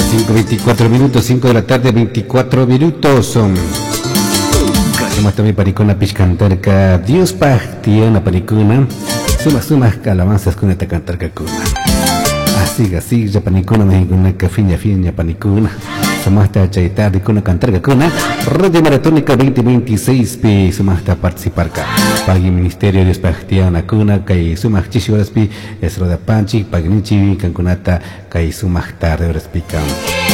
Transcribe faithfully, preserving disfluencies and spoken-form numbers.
cinco veinticuatro minutos, cinco de la tarde, veinticuatro minutos. Son. Somos también paricona piscantarca, Dios pactiana paricona. Sumas, sumas, calabanzas con esta cantarca cuna. Así, así, ya panicona, me digo una cafiña, fiña, panicona. Somos hasta chaitar de cuna cantarca cuna. Radio Maratónica veinte veintiséis, pi, somos hasta participar acá. Pagui Ministerio Dios pactiana cuna, que sumas chichi horas pi, es roda panchi, pagnichi, cancunata, que sumas tarde horas pican.